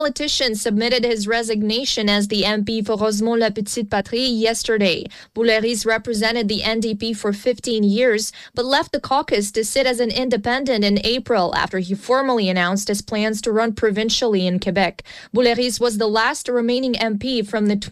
Politician submitted his resignation as the MP for Rosemont-La Petite Patrie yesterday. Bouléri's represented the NDP for 15 years, but left the caucus to sit as an independent in April after he formally announced his plans to run provincially in Quebec. Bouléri's was the last remaining MP from the